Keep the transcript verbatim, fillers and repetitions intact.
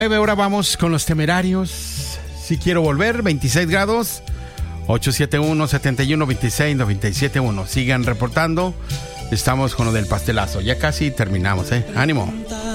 Ahora vamos con los Temerarios. Si quiero volver, veintiséis grados. ocho siete uno, siete uno dos seis, nueve siete uno. Sigan reportando. Estamos con lo del pastelazo. Ya casi terminamos, ¿eh? Ánimo.